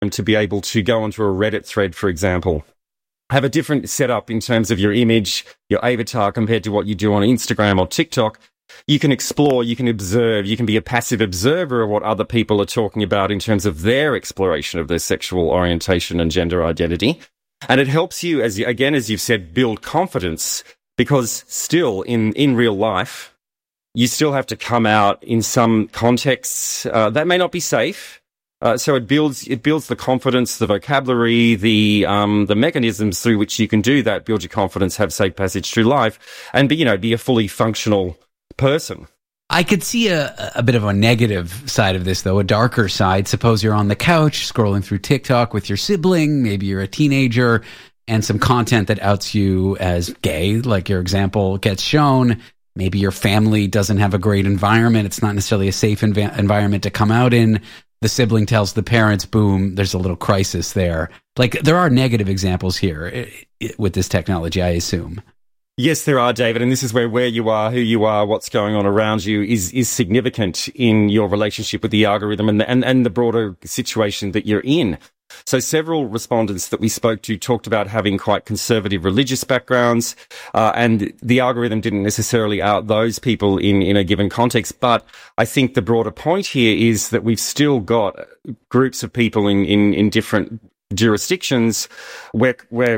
to be able to go onto a Reddit thread, for example, have a different setup in terms of your image, your avatar compared to what you do on Instagram or TikTok. You can explore, you can observe, you can be a passive observer of what other people are talking about in terms of their exploration of their sexual orientation and gender identity. And it helps you, as you've said, build confidence, because still in real life, you still have to come out in some contexts that may not be safe. So it builds the confidence, the vocabulary, the mechanisms through which you can do that, build your confidence, have safe passage through life, and be a fully functional person. I could see a bit of a negative side of this, though, a darker side. Suppose you're on the couch scrolling through TikTok with your sibling, maybe you're a teenager, and some content that outs you as gay, like your example, gets shown. Maybe your family doesn't have a great environment. It's not necessarily a safe environment to come out in. The sibling tells the parents, boom, there's a little crisis there. Like, there are negative examples here with this technology, I assume. Yes, there are, David, and this is where you are, who you are, what's going on around you is significant in your relationship with the algorithm and the broader situation that you're in. So several respondents that we spoke to talked about having quite conservative religious backgrounds, and the algorithm didn't necessarily out those people in a given context. But I think the broader point here is that we've still got groups of people in different jurisdictions where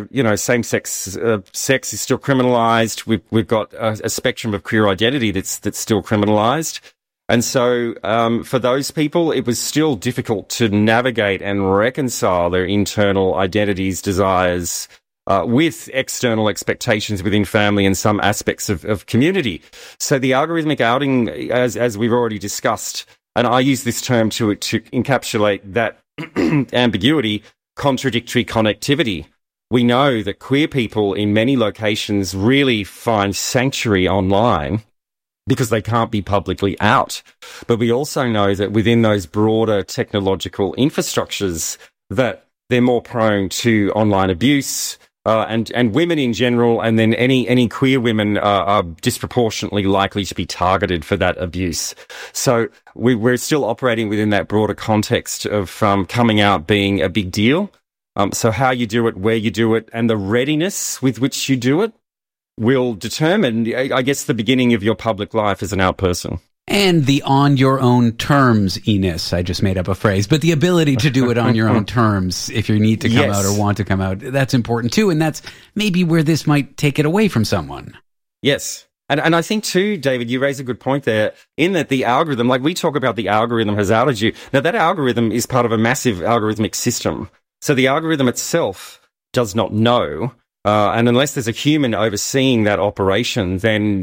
same-sex sex is still criminalized. We've got a spectrum of queer identity that's still criminalized. And so for those people, it was still difficult to navigate and reconcile their internal identities, desires, with external expectations within family and some aspects of community. So the algorithmic outing, as we've already discussed, and I use this term to encapsulate that ambiguity, contradictory connectivity. We know that queer people in many locations really find sanctuary online because they can't be publicly out. But we also know that within those broader technological infrastructures that they're more prone to online abuse, and women in general, and then any queer women are disproportionately likely to be targeted for that abuse. So we're still operating within that broader context of coming out being a big deal. So how you do it, where you do it, and the readiness with which you do it will determine, I guess, the beginning of your public life as an out person. And the on your own terms-iness, I just made up a phrase, but the ability to do it on your own terms if you need to come out or want to come out, that's important too. And that's maybe where this might take it away from someone. Yes. And I think too, David, you raise a good point there in that the algorithm, like we talk about the algorithm has outed you. Now that algorithm is part of a massive algorithmic system. So the algorithm itself does not know. And unless there's a human overseeing that operation, then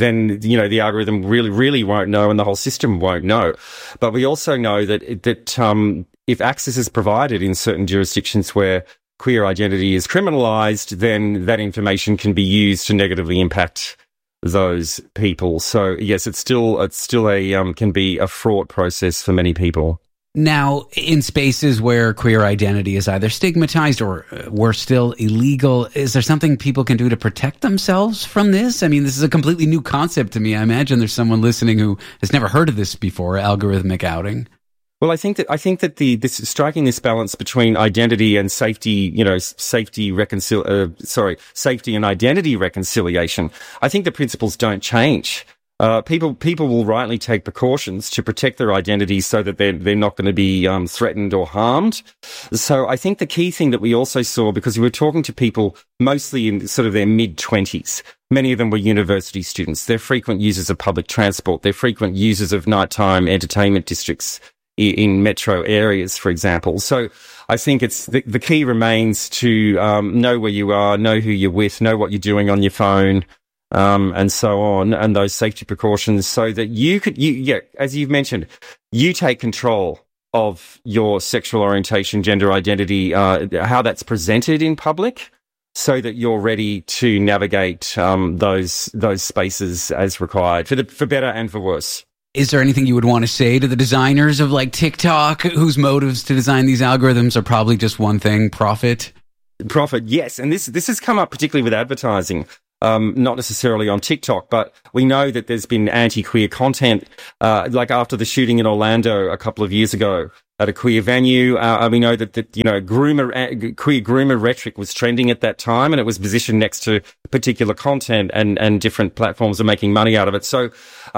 the algorithm really won't know, and the whole system won't know. But we also know that if access is provided in certain jurisdictions where queer identity is criminalized, then that information can be used to negatively impact those people. So yes, it's still can be a fraught process for many people. Now, in spaces where queer identity is either stigmatized or worse still, illegal, is there something people can do to protect themselves from this? I mean, this is a completely new concept to me. I imagine there's someone listening who has never heard of this before, algorithmic outing. Well, I think that this striking this balance between identity and safety, safety and identity reconciliation. I think the principles don't change. People will rightly take precautions to protect their identities so that they're not going to be threatened or harmed. So I think the key thing that we also saw, because we were talking to people mostly in sort of their mid-20s, many of them were university students. They're frequent users of public transport. They're frequent users of nighttime entertainment districts in metro areas, for example. So I think it's the key remains to know where you are, know who you're with, know what you're doing on your phone, and so on, and those safety precautions, so that you could, as you've mentioned, you take control of your sexual orientation, gender identity, how that's presented in public, so that you're ready to navigate those spaces as required, for better and for worse. Is there anything you would want to say to the designers of like TikTok, whose motives to design these algorithms are probably just one thing, profit? Profit, yes. And this has come up particularly with advertising. Not necessarily on TikTok, but we know that there's been anti-queer content, like after the shooting in Orlando a couple of years ago. at a queer venue. We know that queer groomer rhetoric was trending at that time, and it was positioned next to particular content, and different platforms are making money out of it. So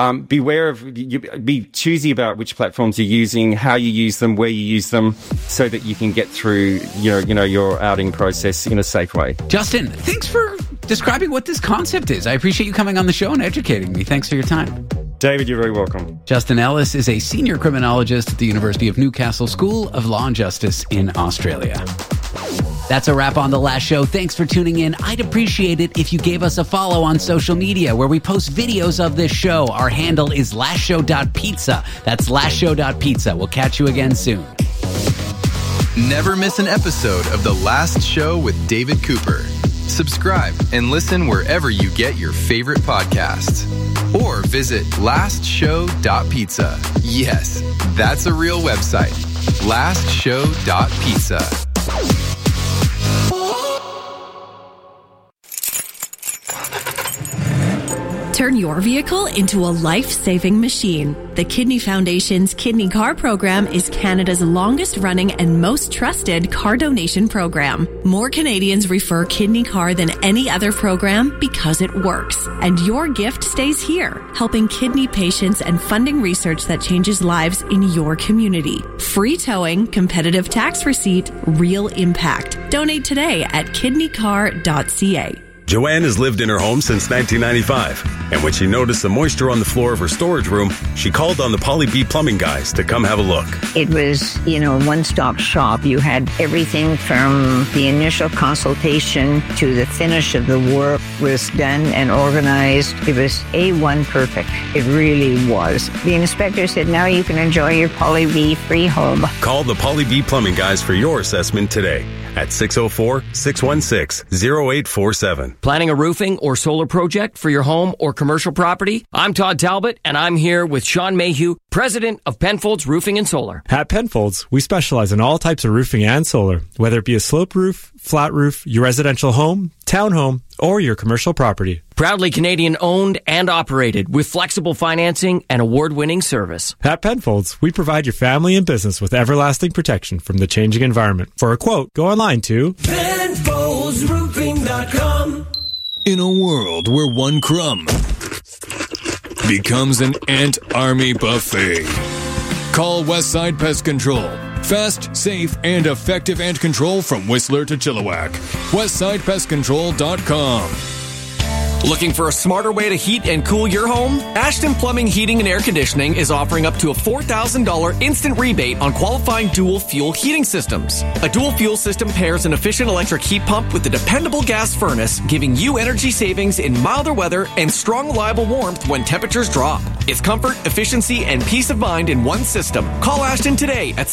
be choosy about which platforms you're using, how you use them, where you use them, so that you can get through your outing process in a safe way. Justin, thanks for describing what this concept is. I appreciate you coming on the show and educating me. Thanks for your time. David, you're very welcome. Justin Ellis is a senior criminologist at the University of Newcastle School of Law and Justice in Australia. That's a wrap on The Last Show. Thanks for tuning in. I'd appreciate it if you gave us a follow on social media where we post videos of this show. Our handle is lastshow.pizza. That's lastshow.pizza. We'll catch you again soon. Never miss an episode of The Last Show with David Cooper. Subscribe and listen wherever you get your favorite podcasts. Or visit lastshow.pizza. Yes, that's a real website. lastshow.pizza. Turn your vehicle into a life-saving machine. The Kidney Foundation's Kidney Car program is Canada's longest-running and most trusted car donation program. More Canadians refer Kidney Car than any other program because it works. And your gift stays here, helping kidney patients and funding research that changes lives in your community. Free towing, competitive tax receipt, real impact. Donate today at kidneycar.ca. Joanne has lived in her home since 1995, and when she noticed the moisture on the floor of her storage room, she called on the Polly B Plumbing guys to come have a look. It was, one-stop shop. You had everything from the initial consultation to the finish of the work was done and organized. It was A1 perfect. It really was. The inspector said, now you can enjoy your Polly B free home. Call the Polly B Plumbing guys for your assessment today at 604-616-0847. Planning a roofing or solar project for your home or commercial property? I'm Todd Talbot, and I'm here with Sean Mayhew, president of Penfolds Roofing and Solar. At Penfolds, we specialize in all types of roofing and solar, whether it be a sloped roof, flat roof, your residential home, townhome, or your commercial property. Proudly Canadian owned and operated with flexible financing and award-winning service. At Penfolds, we provide your family and business with everlasting protection from the changing environment. For a quote, go online to PenfoldsRoofing.com. In a world where one crumb becomes an ant army buffet, call Westside Pest Control. Fast, safe, and effective ant control from Whistler to Chilliwack. WestsidePestControl.com. Looking for a smarter way to heat and cool your home? Ashton Plumbing, Heating, and Air Conditioning is offering up to a $4,000 instant rebate on qualifying dual fuel heating systems. A dual fuel system pairs an efficient electric heat pump with a dependable gas furnace, giving you energy savings in milder weather and strong, reliable warmth when temperatures drop. It's comfort, efficiency, and peace of mind in one system. Call Ashton today at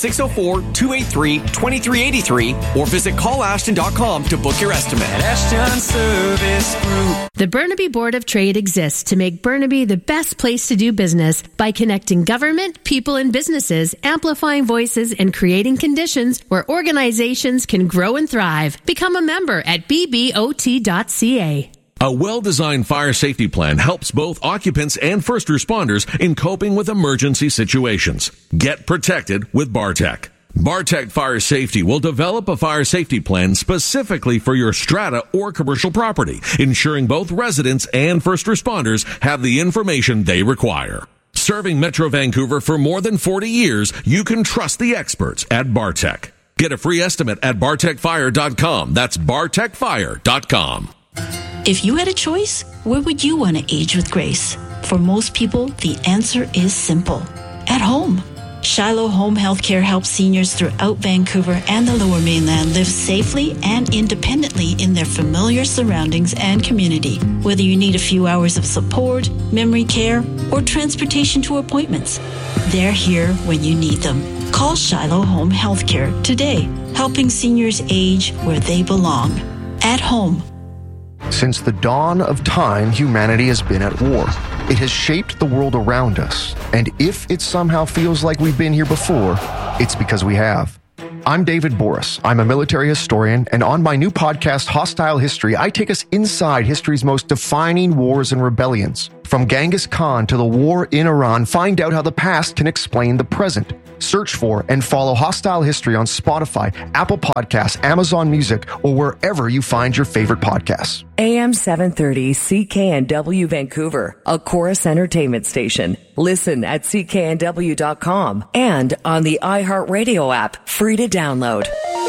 604-283-2383 or visit callashton.com to book your estimate. Ashton Service Group. The Burnaby Board of Trade exists to make Burnaby the best place to do business by connecting government, people, and businesses, amplifying voices, and creating conditions where organizations can grow and thrive. Become a member at bbot.ca. A well-designed fire safety plan helps both occupants and first responders in coping with emergency situations. Get protected with Bartec. Bartec Fire Safety will develop a fire safety plan specifically for your strata or commercial property, ensuring both residents and first responders have the information they require. Serving Metro Vancouver for more than 40 years, you can trust the experts at Bartec. Get a free estimate at bartecfire.com. That's bartecfire.com. If you had a choice, where would you want to age with grace? For most people, the answer is simple. At home. Shiloh Home Healthcare helps seniors throughout Vancouver and the Lower Mainland live safely and independently in their familiar surroundings and community. Whether you need a few hours of support, memory care, or transportation to appointments, they're here when you need them. Call Shiloh Home Healthcare today, helping seniors age where they belong. At home. Since the dawn of time, humanity has been at war. It has shaped the world around us. And if it somehow feels like we've been here before, it's because we have. I'm David Boris. I'm a military historian, and on my new podcast, Hostile History, I take us inside history's most defining wars and rebellions. From Genghis Khan to the war in Iran, find out how the past can explain the present. Search for and follow Hostile History on Spotify, Apple Podcasts, Amazon Music, or wherever you find your favorite podcasts. AM 730 CKNW Vancouver, a Chorus Entertainment station. Listen at cknw.com and on the iHeartRadio app, free to download.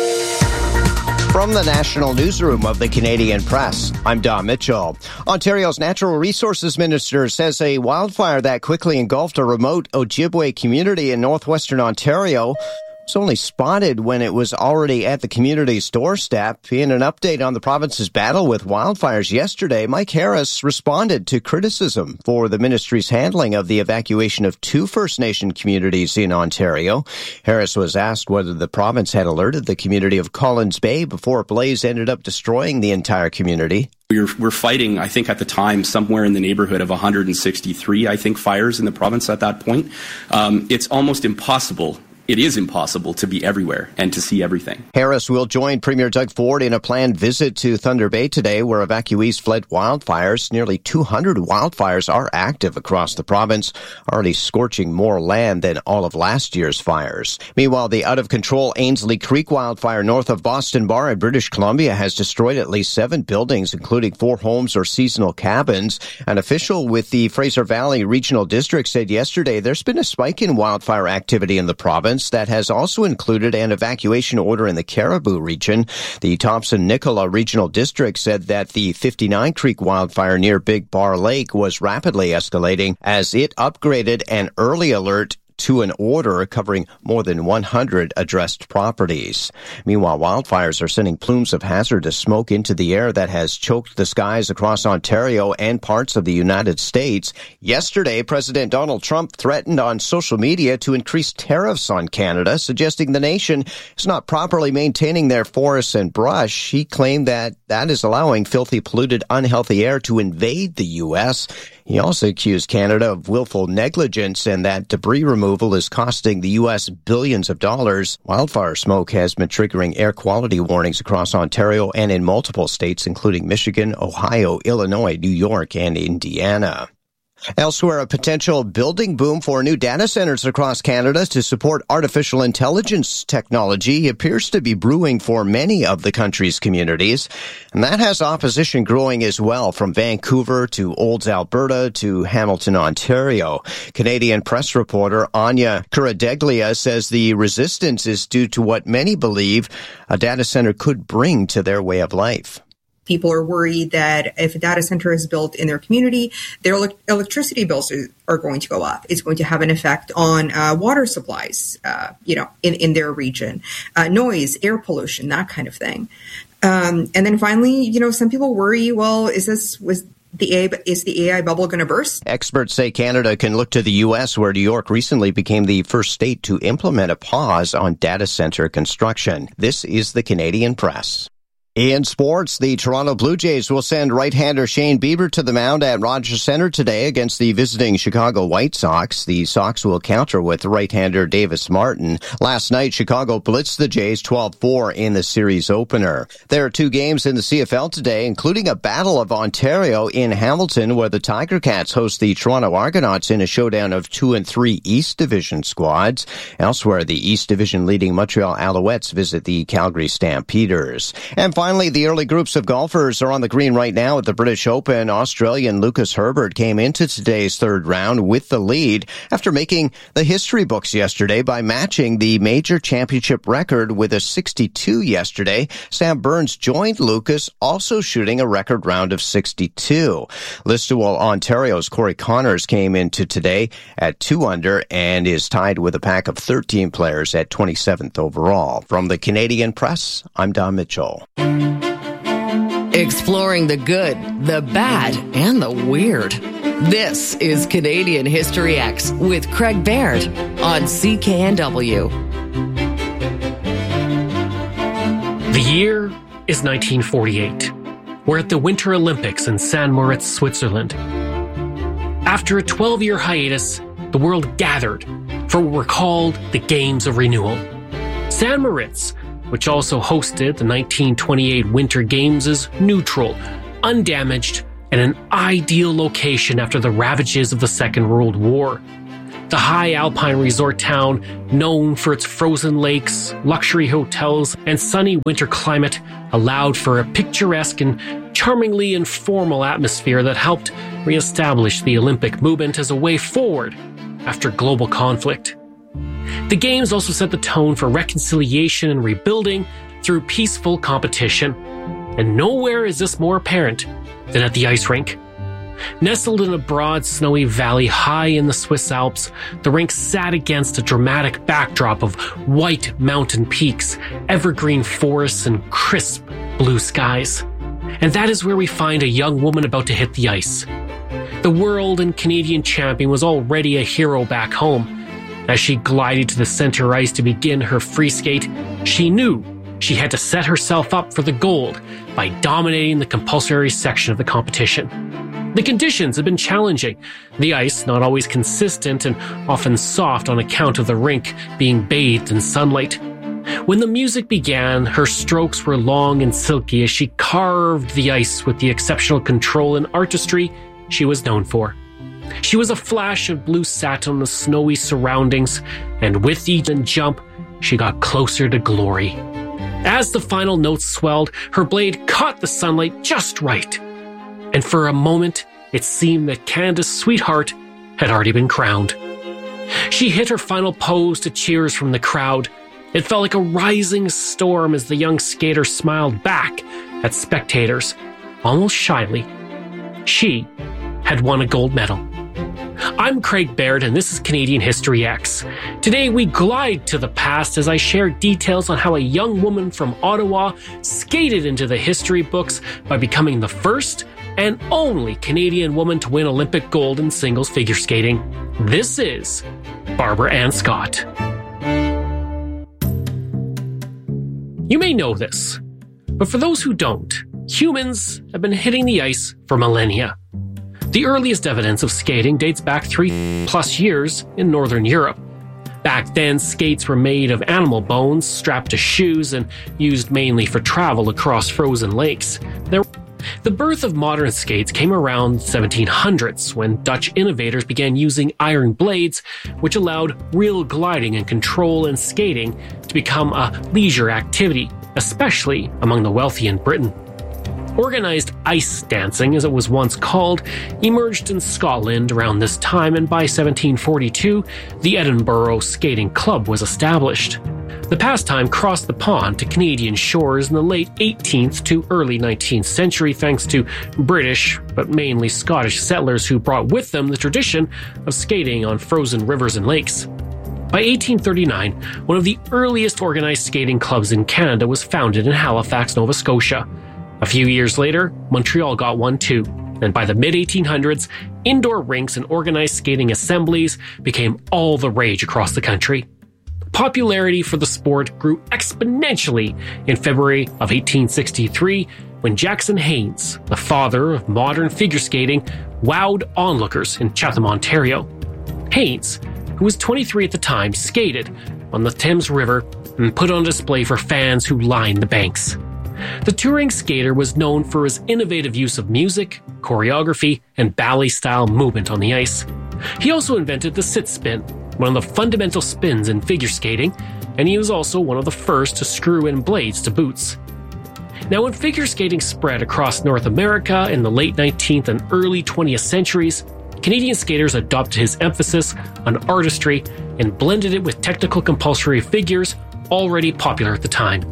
From the National Newsroom of the Canadian Press, I'm Don Mitchell. Ontario's Natural Resources Minister says a wildfire that quickly engulfed a remote Ojibwe community in northwestern Ontario was only spotted when it was already at the community's doorstep. In an update on the province's battle with wildfires yesterday, Mike Harris responded to criticism for the ministry's handling of the evacuation of 2 First Nation communities in Ontario. Harris was asked whether the province had alerted the community of Collins Bay before a blaze ended up destroying the entire community. We're fighting, I think, at the time, somewhere in the neighborhood of 163, fires in the province at that point. It's almost impossible. It is impossible to be everywhere and to see everything. Harris will join Premier Doug Ford in a planned visit to Thunder Bay today, where evacuees fled wildfires. Nearly 200 wildfires are active across the province, already scorching more land than all of last year's fires. Meanwhile, the out-of-control Ainslie Creek wildfire north of Boston Bar in British Columbia has destroyed at least 7 buildings, including 4 homes or seasonal cabins. An official with the Fraser Valley Regional District said yesterday there's been a spike in wildfire activity in the province that has also included an evacuation order in the Caribou region. The Thompson-Nicola Regional District said that the 59 Creek wildfire near Big Bar Lake was rapidly escalating as it upgraded an early alert to an order covering more than 100 addressed properties. Meanwhile, wildfires are sending plumes of hazardous smoke into the air that has choked the skies across Ontario and parts of the United States. Yesterday, President Donald Trump threatened on social media to increase tariffs on Canada, suggesting the nation is not properly maintaining their forests and brush. He claimed that is allowing filthy, polluted, unhealthy air to invade the U.S. He also accused Canada of willful negligence and that debris removal is costing the U.S. billions of dollars. Wildfire smoke has been triggering air quality warnings across Ontario and in multiple states, including Michigan, Ohio, Illinois, New York, and Indiana. Elsewhere, a potential building boom for new data centers across Canada to support artificial intelligence technology appears to be brewing for many of the country's communities. And that has opposition growing as well, from Vancouver to Olds, Alberta to Hamilton, Ontario. Canadian press reporter Anya Kuradeglia says the resistance is due to what many believe a data center could bring to their way of life. People are worried that if a data center is built in their community, their electricity bills are going to go up. It's going to have an effect on water supplies, in their region, noise, air pollution, that kind of thing. And then finally, some people worry, well, is the AI bubble going to burst? Experts say Canada can look to the U.S., where New York recently became the first state to implement a pause on data center construction. This is the Canadian Press. In sports, the Toronto Blue Jays will send right-hander Shane Bieber to the mound at Rogers Centre today against the visiting Chicago White Sox. The Sox will counter with right-hander Davis Martin. Last night, Chicago blitzed the Jays 12-4 in the series opener. There are 2 games in the CFL today, including a Battle of Ontario in Hamilton, where the Tiger Cats host the Toronto Argonauts in a showdown of 2 and 3 East Division squads. Elsewhere, the East Division leading Montreal Alouettes visit the Calgary Stampeders. And finally, the early groups of golfers are on the green right now at the British Open. Australian Lucas Herbert came into today's third round with the lead after making the history books yesterday by matching the major championship record with a 62 yesterday. Sam Burns joined Lucas, also shooting a record round of 62. Listowel, Ontario's Corey Connors came into today at 2 under and is tied with a pack of 13 players at 27th overall. From the Canadian Press, I'm Don Mitchell. Exploring the good, the bad, and the weird. This is Canadian History X with Craig Baird on CKNW. The year is 1948. We're at the Winter Olympics in St. Moritz, Switzerland. After a 12-year hiatus, the world gathered for what were called the Games of Renewal. St. Moritz, which also hosted the 1928 Winter Games, is neutral, undamaged, and an ideal location after the ravages of the Second World War. The high alpine resort town, known for its frozen lakes, luxury hotels, and sunny winter climate, allowed for a picturesque and charmingly informal atmosphere that helped reestablish the Olympic movement as a way forward after global conflict. The Games also set the tone for reconciliation and rebuilding through peaceful competition, and nowhere is this more apparent than at the ice rink. Nestled in a broad, snowy valley high in the Swiss Alps, the rink sat against a dramatic backdrop of white mountain peaks, evergreen forests, and crisp blue skies. And that is where we find a young woman about to hit the ice. The world and Canadian champion was already a hero back home. As she glided to the center ice to begin her free skate, she knew she had to set herself up for the gold by dominating the compulsory section of the competition. The conditions had been challenging, the ice not always consistent and often soft on account of the rink being bathed in sunlight. When the music began, her strokes were long and silky as she carved the ice with the exceptional control and artistry she was known for. She was a flash of blue satin on the snowy surroundings, and with each jump, she got closer to glory. As the final notes swelled, her blade caught the sunlight just right. And for a moment, it seemed that Canada's sweetheart had already been crowned. She hit her final pose to cheers from the crowd. It felt like a rising storm as the young skater smiled back at spectators, almost shyly. She had won a gold medal. I'm Craig Baird, and this is Canadian History X. Today we glide to the past as I share details on how a young woman from Ottawa skated into the history books by becoming the first and only Canadian woman to win Olympic gold in singles figure skating. This is Barbara Ann Scott. You may know this, but for those who don't, humans have been hitting the ice for millennia. The earliest evidence of skating dates back 3+ years in Northern Europe. Back then, skates were made of animal bones strapped to shoes and used mainly for travel across frozen lakes. The birth of modern skates came around 1700s when Dutch innovators began using iron blades, which allowed real gliding and control in skating to become a leisure activity, especially among the wealthy in Britain. Organized ice dancing, as it was once called, emerged in Scotland around this time, and by 1742, the Edinburgh Skating Club was established. The pastime crossed the pond to Canadian shores in the late 18th to early 19th century thanks to British, but mainly Scottish settlers who brought with them the tradition of skating on frozen rivers and lakes. By 1839, one of the earliest organized skating clubs in Canada was founded in Halifax, Nova Scotia. A few years later, Montreal got one too, and by the mid-1800s, indoor rinks and organized skating assemblies became all the rage across the country. Popularity for the sport grew exponentially in February of 1863 when Jackson Haynes, the father of modern figure skating, wowed onlookers in Chatham, Ontario. Haynes, who was 23 at the time, skated on the Thames River and put on display for fans who lined the banks. The touring skater was known for his innovative use of music, choreography, and ballet-style movement on the ice. He also invented the sit spin, one of the fundamental spins in figure skating, and he was also one of the first to screw in blades to boots. Now, when figure skating spread across North America in the late 19th and early 20th centuries, Canadian skaters adopted his emphasis on artistry and blended it with technical compulsory figures already popular at the time.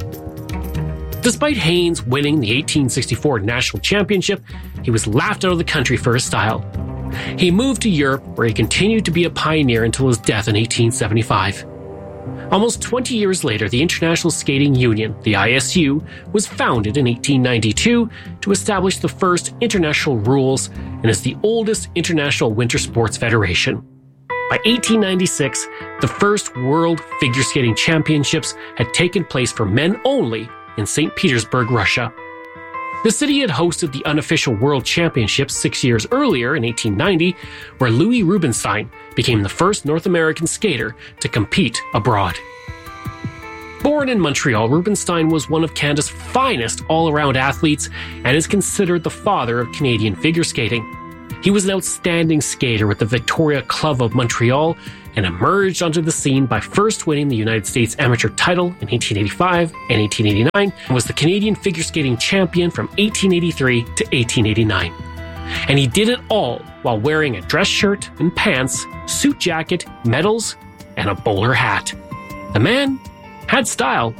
Despite Haynes winning the 1864 national championship, he was laughed out of the country for his style. He moved to Europe, where he continued to be a pioneer until his death in 1875. Almost 20 years later, the International Skating Union, the ISU, was founded in 1892 to establish the first international rules and is the oldest international winter sports federation. By 1896, the first World Figure Skating Championships had taken place for men only in St. Petersburg, Russia. The city had hosted the unofficial World Championships 6 years earlier in 1890, where Louis Rubenstein became the first North American skater to compete abroad. Born in Montreal, Rubenstein was one of Canada's finest all-around athletes and is considered the father of Canadian figure skating. He was an outstanding skater with the Victoria Club of Montreal and emerged onto the scene by first winning the United States amateur title in 1885 and 1889, and was the Canadian figure skating champion from 1883 to 1889. And he did it all while wearing a dress shirt and pants, suit jacket, medals, and a bowler hat. The man had style.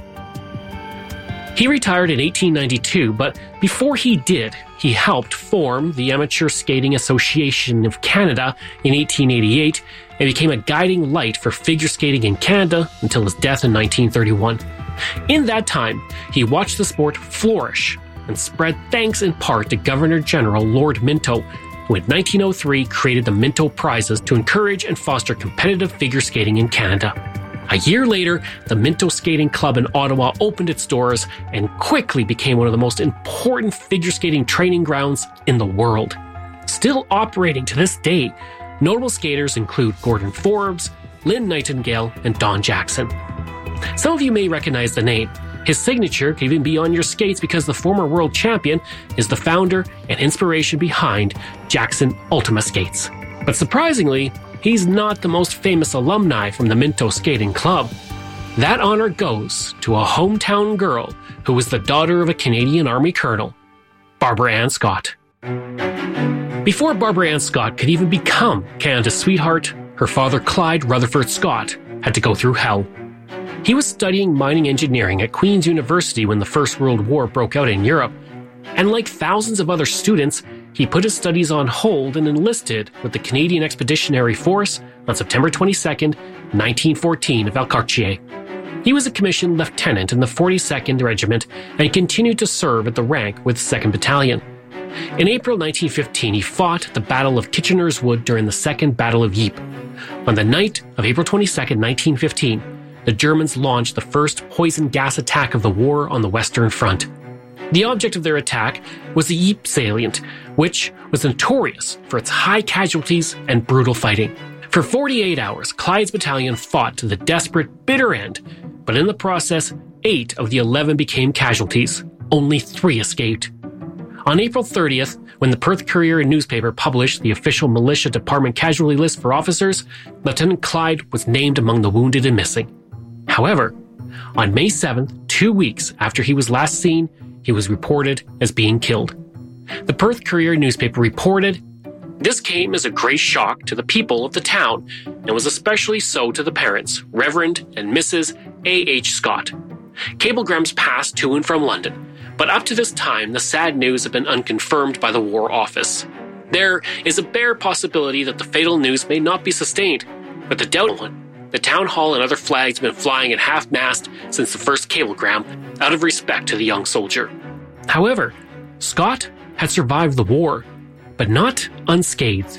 He retired in 1892, but before he did, he helped form the Amateur Skating Association of Canada in 1888 and became a guiding light for figure skating in Canada until his death in 1931. In that time, he watched the sport flourish and spread thanks in part to Governor General Lord Minto, who in 1903 created the Minto Prizes to encourage and foster competitive figure skating in Canada. A year later, the Minto Skating Club in Ottawa opened its doors and quickly became one of the most important figure skating training grounds in the world. Still operating to this day, notable skaters include Gordon Forbes, Lynn Nightingale, and Don Jackson. Some of you may recognize the name. His signature could even be on your skates because the former world champion is the founder and inspiration behind Jackson Ultima skates. But surprisingly, he's not the most famous alumni from the Minto Skating Club. That honor goes to a hometown girl who was the daughter of a Canadian Army colonel, Barbara Ann Scott. Before Barbara Ann Scott could even become Canada's sweetheart, her father Clyde Rutherford Scott had to go through hell. He was studying mining engineering at Queen's University when the First World War broke out in Europe, and like thousands of other students, he put his studies on hold and enlisted with the Canadian Expeditionary Force on September 22, 1914 at Valcartier. He was a commissioned lieutenant in the 42nd Regiment and continued to serve at the rank with 2nd Battalion. In April 1915, he fought at the Battle of Kitchener's Wood during the Second Battle of Ypres. On the night of April 22, 1915, the Germans launched the first poison gas attack of the war on the Western Front. The object of their attack was the Ypres salient, which was notorious for its high casualties and brutal fighting. For 48 hours, Clyde's battalion fought to the desperate, bitter end, but in the process, 8 of the 11 became casualties. Only 3 escaped. On April 30th, when the Perth Courier newspaper published the official militia department casualty list for officers, Lieutenant Clyde was named among the wounded and missing. However, on May 7th, 2 weeks after he was last seen, he was reported as being killed. The Perth Courier newspaper reported, "This came as a great shock to the people of the town, and was especially so to the parents, Reverend and Mrs. A.H. Scott. Cablegrams passed to and from London, but up to this time the sad news had been unconfirmed by the War Office. There is a bare possibility that the fatal news may not be sustained, but the doubtful one. The town hall and other flags have been flying at half-mast since the first cablegram, out of respect to the young soldier." However, Scott had survived the war, but not unscathed.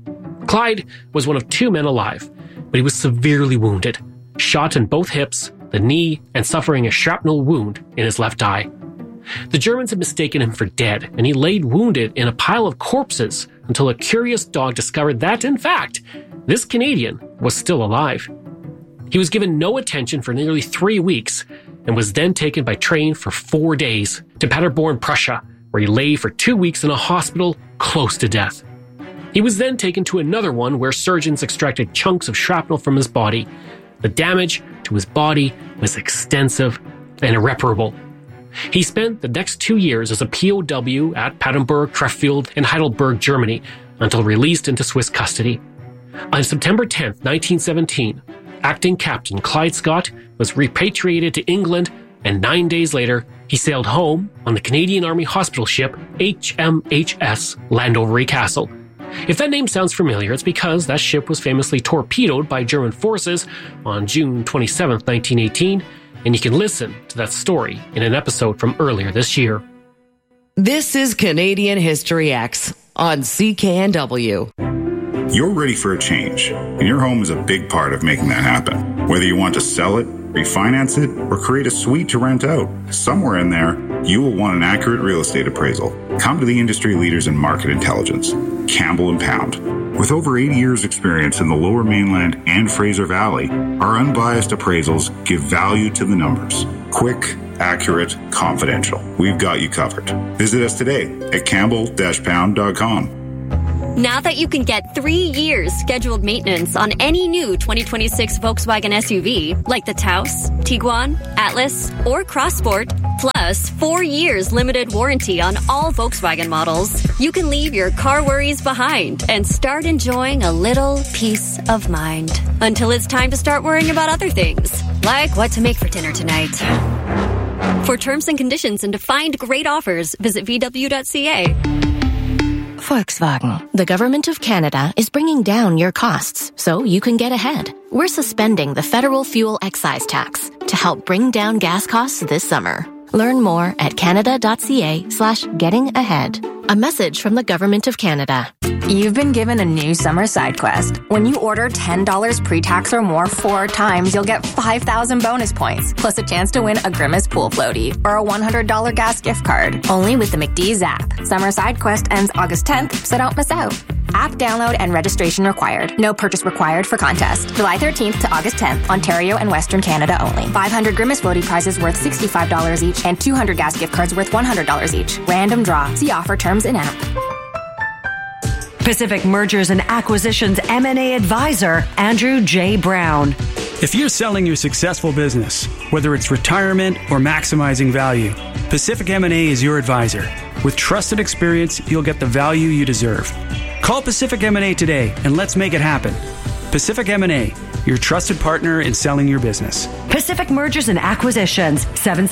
Clyde was one of 2 men alive, but he was severely wounded, shot in both hips, the knee, and suffering a shrapnel wound in his left eye. The Germans had mistaken him for dead, and he laid wounded in a pile of corpses until a curious dog discovered that, in fact, this Canadian was still alive. He was given no attention for nearly 3 weeks and was then taken by train for 4 days to Paderborn, Prussia, where he lay for 2 weeks in a hospital close to death. He was then taken to another one where surgeons extracted chunks of shrapnel from his body. The damage to his body was extensive and irreparable. He spent the next 2 years as a POW at Paderborn, Krefeld, and Heidelberg, Germany, until released into Swiss custody. On September 10, 1917, Acting Captain Clyde Scott was repatriated to England, and 9 days later, he sailed home on the Canadian Army hospital ship HMHS Landovery Castle. If that name sounds familiar, it's because that ship was famously torpedoed by German forces on June 27, 1918, and you can listen to that story in an episode from earlier this year. This is Canadian History X on CKNW. You're ready for a change, and your home is a big part of making that happen. Whether you want to sell it, refinance it, or create a suite to rent out. Somewhere in there, you will want an accurate real estate appraisal. Come to the industry leaders in market intelligence, Campbell & Pound. With over 80 years' experience in the Lower Mainland and Fraser Valley, our unbiased appraisals give value to the numbers. Quick, accurate, confidential. We've got you covered. Visit us today at campbell-pound.com. Now that you can get 3 years scheduled maintenance on any new 2026 Volkswagen SUV, like the Taos, Tiguan, Atlas, or Crossport, plus 4 years limited warranty on all Volkswagen models, you can leave your car worries behind and start enjoying a little peace of mind. Until it's time to start worrying about other things, like what to make for dinner tonight. For terms and conditions and to find great offers, visit VW.ca. Volkswagen. The Government of Canada is bringing down your costs so you can get ahead. We're suspending the federal fuel excise tax to help bring down gas costs this summer. Learn more at canada.ca/gettingahead. A message from the Government of Canada. You've been given a new summer side quest. When you order $10 pre-tax or more 4 times, you'll get 5,000 bonus points, plus a chance to win a Grimace pool floaty or a $100 gas gift card. Only with the McDee's app. Summer side quest ends August 10th, so don't miss out. App download and registration required. No purchase required for contest. July 13th to August 10th, Ontario and Western Canada only. 500 Grimace floaty prizes worth $65 each and 200 gas gift cards worth $100 each. Random draw. See offer terms in app. Pacific Mergers and Acquisitions M&A advisor, Andrew J. Brown. If you're selling your successful business, whether it's retirement or maximizing value, Pacific M&A is your advisor. With trusted experience, you'll get the value you deserve. Call Pacific M&A today and let's make it happen. Pacific M&A, your trusted partner in selling your business. Pacific Mergers and Acquisitions,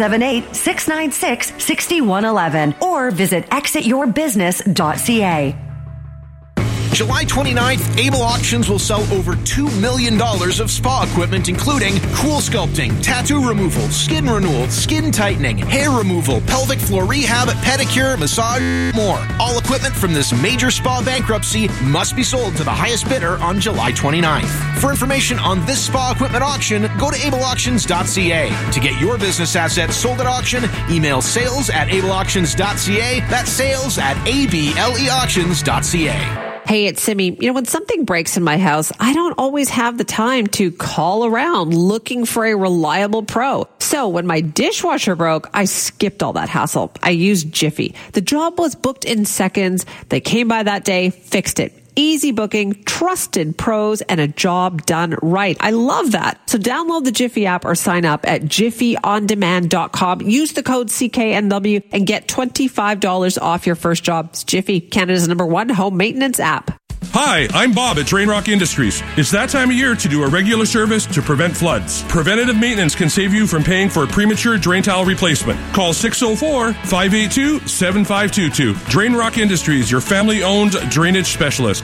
778-696-6111 or visit exityourbusiness.ca. July 29th, Able Auctions will sell over $2 million of spa equipment, including cool sculpting, tattoo removal, skin renewal, skin tightening, hair removal, pelvic floor rehab, pedicure, massage, more. All equipment from this major spa bankruptcy must be sold to the highest bidder on July 29th. For information on this spa equipment auction, go to ableauctions.ca. To get your business assets sold at auction, email sales@ableauctions.ca. That's sales@ableauctions.ca. Hey, it's Simi. When something breaks in my house, I don't always have the time to call around looking for a reliable pro. So when my dishwasher broke, I skipped all that hassle. I used Jiffy. The job was booked in seconds. They came by that day, fixed it. Easy booking, trusted pros, and a job done right. I love that. So download the Jiffy app or sign up at jiffyondemand.com. Use the code CKNW and get $25 off your first job. It's Jiffy, Canada's #1 home maintenance app. Hi, I'm Bob at Drain Rock Industries. It's that time of year to do a regular service to prevent floods. Preventative maintenance can save you from paying for a premature drain tile replacement. Call 604-582-7522. Drain Rock Industries, your family-owned drainage specialist.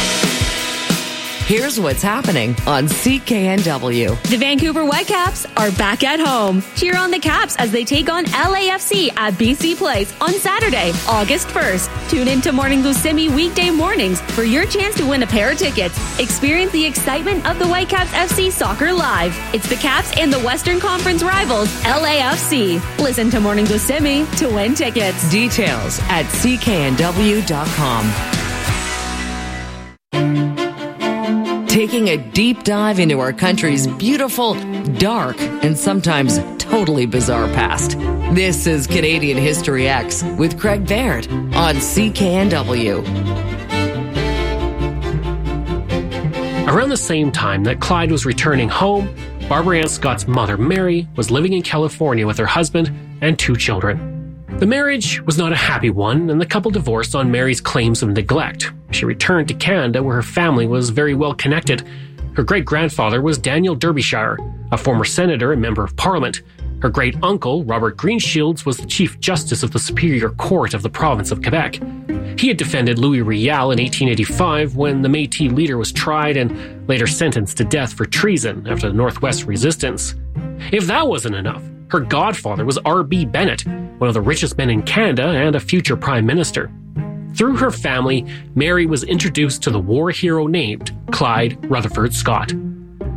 Here's what's happening on CKNW. The Vancouver Whitecaps are back at home. Cheer on the Caps as they take on LAFC at BC Place on Saturday, August 1st. Tune in to Morning Blue Simi weekday mornings for your chance to win a pair of tickets. Experience the excitement of the Whitecaps FC Soccer live. It's the Caps and the Western Conference rivals, LAFC. Listen to Morning Blue Simi to win tickets. Details at cknw.com. Taking a deep dive into our country's beautiful, dark, and sometimes totally bizarre past. This is Canadian History X with Craig Baird on CKNW. Around the same time that Clyde was returning home, Barbara Ann Scott's mother, Mary, was living in California with her husband and 2 children. The marriage was not a happy one, and the couple divorced on Mary's claims of neglect. She returned to Canada, where her family was very well connected. Her great-grandfather was Daniel Derbyshire, a former senator and member of Parliament. Her great-uncle, Robert Greenshields, was the Chief Justice of the Superior Court of the province of Quebec. He had defended Louis Riel in 1885 when the Métis leader was tried and later sentenced to death for treason after the Northwest Resistance. If that wasn't enough, her godfather was R.B. Bennett, one of the richest men in Canada and a future prime minister. Through her family, Mary was introduced to the war hero named Clyde Rutherford Scott.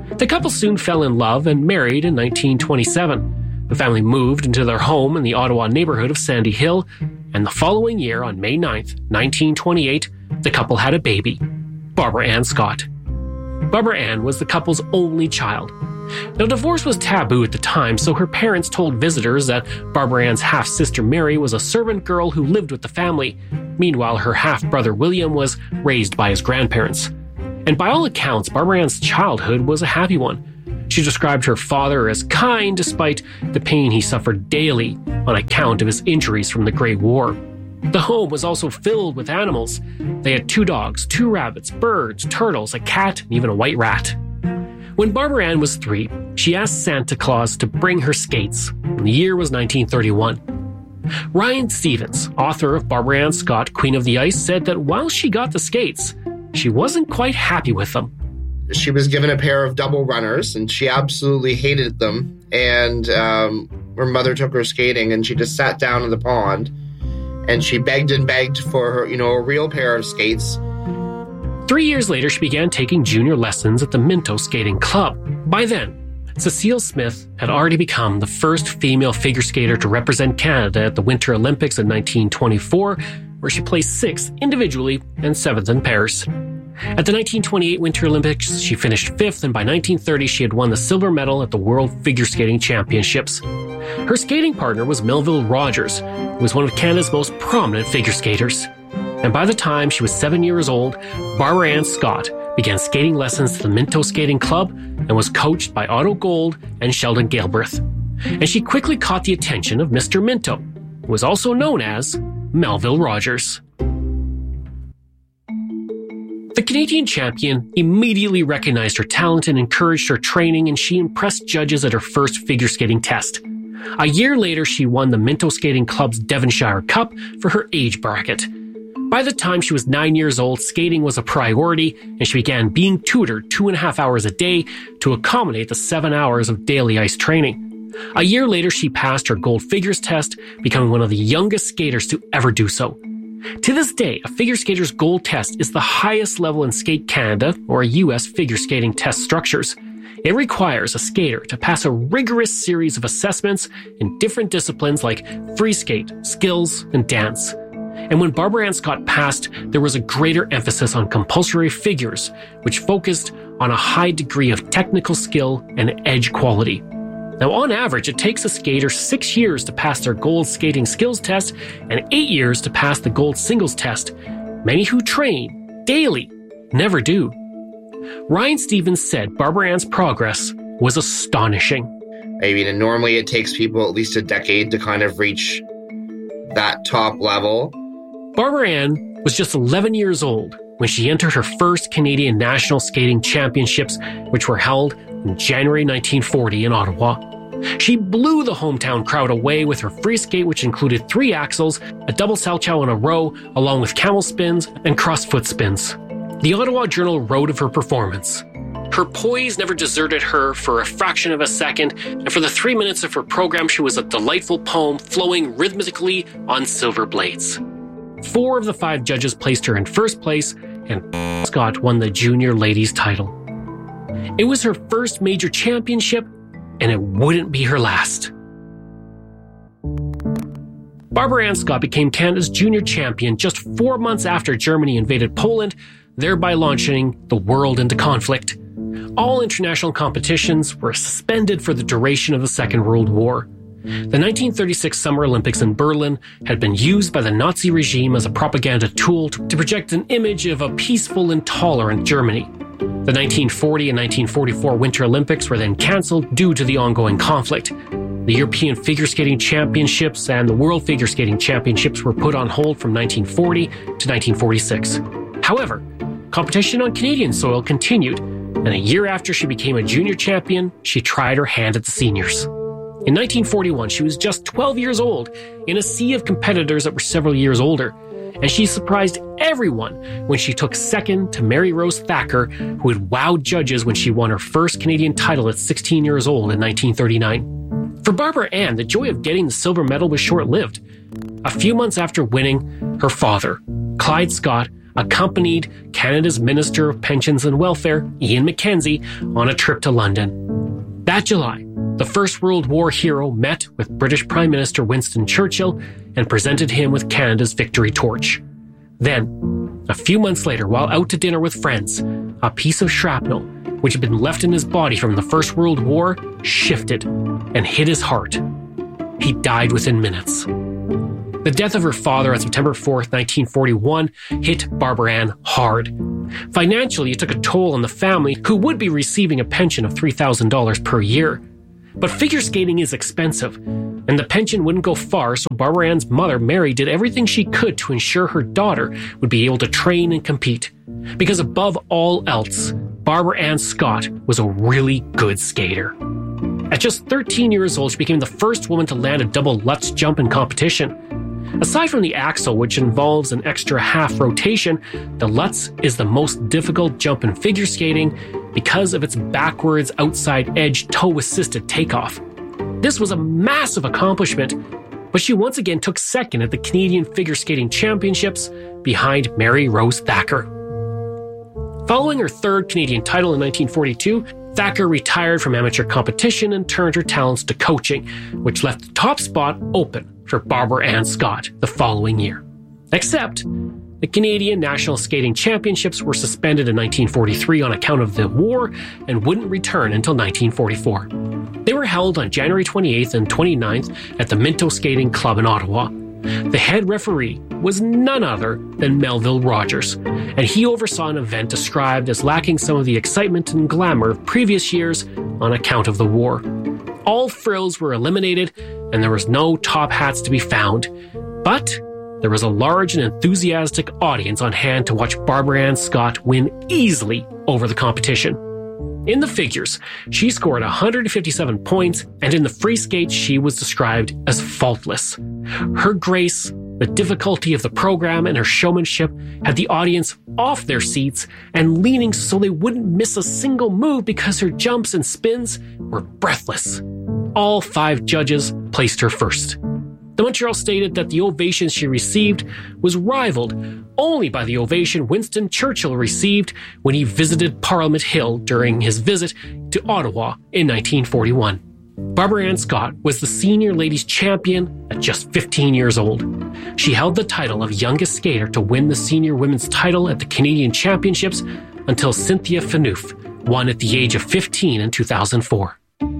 The couple soon fell in love and married in 1927. The family moved into their home in the Ottawa neighborhood of Sandy Hill, and the following year, on May 9th, 1928, the couple had a baby, Barbara Ann Scott. Barbara Ann was the couple's only child. Now, divorce was taboo at the time, so her parents told visitors that Barbara Ann's half-sister Mary was a servant girl who lived with the family. Meanwhile, her half-brother William was raised by his grandparents. And by all accounts, Barbara Ann's childhood was a happy one. She described her father as kind despite the pain he suffered daily on account of his injuries from the Great War. The home was also filled with animals. They had 2 dogs, 2 rabbits, birds, turtles, a cat, and even a white rat. When Barbara Ann was 3, she asked Santa Claus to bring her skates, and the year was 1931. Ryan Stevens, author of Barbara Ann Scott, Queen of the Ice, said that while she got the skates, she wasn't quite happy with them. She was given a pair of double runners, and she absolutely hated them. And her mother took her skating, and she just sat down in the pond, and she begged and begged for her, a real pair of skates. 3 years later, she began taking junior lessons at the Minto Skating Club. By then, Cecile Smith had already become the first female figure skater to represent Canada at the Winter Olympics in 1924, where she placed 6th individually and 7th in pairs. At the 1928 Winter Olympics, she finished 5th, and by 1930, she had won the silver medal at the World Figure Skating Championships. Her skating partner was Melville Rogers, who was one of Canada's most prominent figure skaters. And by the time she was 7 years old, Barbara Ann Scott began skating lessons at the Minto Skating Club and was coached by Otto Gold and Sheldon Galbraith. And she quickly caught the attention of Mr. Minto, who was also known as Melville Rogers. The Canadian champion immediately recognized her talent and encouraged her training, and she impressed judges at her first figure skating test. A year later, she won the Minto Skating Club's Devonshire Cup for her age bracket. By the time she was 9 years old, skating was a priority, and she began being tutored 2.5 hours a day to accommodate the 7 hours of daily ice training. A year later, she passed her gold figures test, becoming one of the youngest skaters to ever do so. To this day, a figure skater's gold test is the highest level in Skate Canada or U.S. figure skating test structures. It requires a skater to pass a rigorous series of assessments in different disciplines like free skate, skills, and dance. And when Barbara Ann Scott passed, there was a greater emphasis on compulsory figures, which focused on a high degree of technical skill and edge quality. Now, on average, it takes a skater 6 years to pass their gold skating skills test and 8 years to pass the gold singles test. Many who train daily never do. Ryan Stevens said Barbara Ann's progress was astonishing. And normally it takes people at least a decade to kind of reach that top level. Barbara Ann was just 11 years old when she entered her first Canadian National Skating Championships, which were held in January 1940 in Ottawa. She blew the hometown crowd away with her free skate, which included 3 axles, a double salchow in a row, along with camel spins and crossfoot spins. The Ottawa Journal wrote of her performance. Her poise never deserted her for a fraction of a second, and for the 3 minutes of her program, she was a delightful poem flowing rhythmically on silver blades. 4 of the 5 judges placed her in first place, and Scott won the junior ladies title. It was her first major championship, and it wouldn't be her last. Barbara Ann Scott became Canada's junior champion just 4 months after Germany invaded Poland, thereby launching the world into conflict. All international competitions were suspended for the duration of the Second World War. The 1936 Summer Olympics in Berlin had been used by the Nazi regime as a propaganda tool to project an image of a peaceful and tolerant Germany. The 1940 and 1944 Winter Olympics were then cancelled due to the ongoing conflict. The European Figure Skating Championships and the World Figure Skating Championships were put on hold from 1940 to 1946. However, competition on Canadian soil continued, and a year after she became a junior champion, she tried her hand at the seniors. In 1941, she was just 12 years old in a sea of competitors that were several years older, and she surprised everyone when she took second to Mary Rose Thacker, who had wowed judges when she won her first Canadian title at 16 years old in 1939. For Barbara Ann, the joy of getting the silver medal was short-lived. A few months after winning, her father, Clyde Scott, accompanied Canada's Minister of Pensions and Welfare, Ian Mackenzie, on a trip to London. That July, the First World War hero met with British Prime Minister Winston Churchill and presented him with Canada's Victory Torch. Then, a few months later, while out to dinner with friends, a piece of shrapnel, which had been left in his body from the First World War, shifted and hit his heart. He died within minutes. The death of her father on September 4th, 1941, hit Barbara Ann hard. Financially, it took a toll on the family, who would be receiving a pension of $3,000 per year. But figure skating is expensive, and the pension wouldn't go far, so Barbara Ann's mother, Mary, did everything she could to ensure her daughter would be able to train and compete. Because above all else, Barbara Ann Scott was a really good skater. At just 13 years old, she became the first woman to land a double Lutz jump in competition. Aside from the axel, which involves an extra half rotation, the Lutz is the most difficult jump in figure skating because of its backwards outside edge toe-assisted takeoff. This was a massive accomplishment, but she once again took second at the Canadian Figure Skating Championships behind Mary Rose Thacker. Following her third Canadian title in 1942, Thacker retired from amateur competition and turned her talents to coaching, which left the top spot open for Barbara Ann Scott the following year. Except, the Canadian National Skating Championships were suspended in 1943 on account of the war and wouldn't return until 1944. They were held on January 28th and 29th at the Minto Skating Club in Ottawa. The head referee was none other than Melville Rogers, and he oversaw an event described as lacking some of the excitement and glamour of previous years on account of the war. All frills were eliminated, and there was no top hats to be found, but there was a large and enthusiastic audience on hand to watch Barbara Ann Scott win easily over the competition. In the figures, she scored 157 points, and in the free skate, she was described as faultless. Her grace, the difficulty of the program, and her showmanship had the audience off their seats and leaning so they wouldn't miss a single move because her jumps and spins were breathless. All 5 judges placed her first. The Montreal stated that the ovation she received was rivaled only by the ovation Winston Churchill received when he visited Parliament Hill during his visit to Ottawa in 1941. Barbara Ann Scott was the senior ladies champion at just 15 years old. She held the title of youngest skater to win the senior women's title at the Canadian Championships until Cynthia Phaneuf won at the age of 15 in 2004.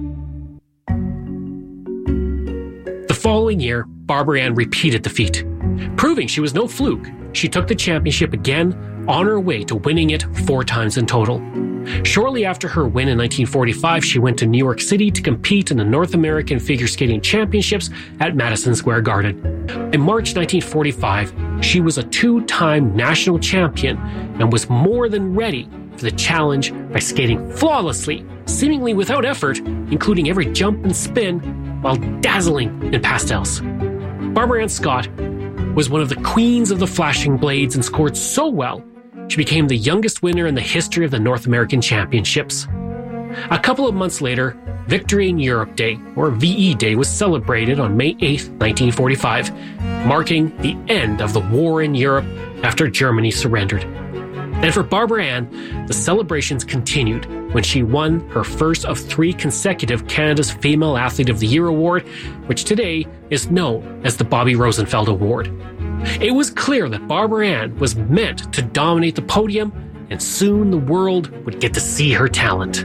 The following year, Barbara Ann repeated the feat. Proving she was no fluke, she took the championship again, on her way to winning it 4 times in total. Shortly after her win in 1945, she went to New York City to compete in the North American Figure Skating Championships at Madison Square Garden. In March 1945, she was a 2-time national champion and was more than ready for the challenge by skating flawlessly, seemingly without effort, including every jump and spin, while dazzling in pastels. Barbara Ann Scott was one of the queens of the flashing blades and scored so well, she became the youngest winner in the history of the North American Championships. A couple of months later, Victory in Europe Day, or VE Day, was celebrated on May 8, 1945, marking the end of the war in Europe after Germany surrendered. And for Barbara Ann, the celebrations continued when she won her first of 3 consecutive Canada's Female Athlete of the Year award, which today is known as the Bobby Rosenfeld Award. It was clear that Barbara Ann was meant to dominate the podium, and soon the world would get to see her talent.